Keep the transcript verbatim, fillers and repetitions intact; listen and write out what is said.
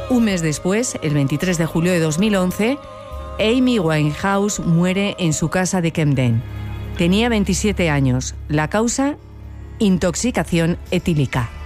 Un mes después, el veintitrés de julio de dos mil once, Amy Winehouse muere en su casa de Camden. Tenía veintisiete años. La causa, intoxicación etílica.